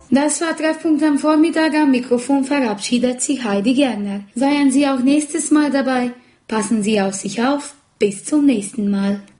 Das war Treffpunkt am Vormittag. Am Mikrofon verabschiedet sich Heidi Gerner. Seien Sie auch nächstes Mal dabei. Passen Sie auf sich auf. Bis zum nächsten Mal.